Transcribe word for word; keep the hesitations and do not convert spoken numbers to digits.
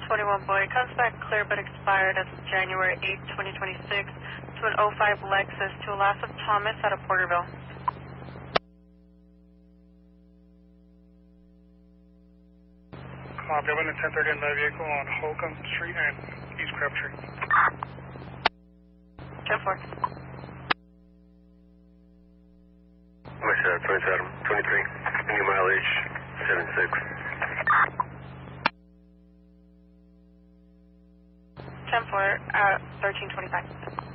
twenty-one boy comes back clear but expired as of January eighth, twenty twenty-six to an oh five Lexus to Alaska Thomas out of Porterville. Uh, building a ten thirty in that vehicle on Holcomb Street and East Crabtree. ten four. West uh, twenty-seven, twenty-three, new mileage, seven six. ten four at thirteen twenty-five.